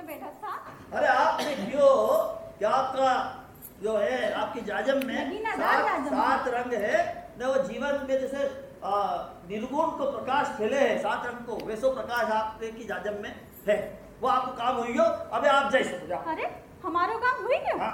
में बैठा था। अरे आपने क्यों क्या आपका जो है आपकी जाजम में सात रंग है न, वो जीवन में जैसे निर्गुण को प्रकाश फैले है 7 रंग को, वैसो प्रकाश आपके की जाजम में है, वो आपको काम हुई हो। अबे आप जैसे हो जाओ। अरे हमारो काम हुई क्यों? हाँ।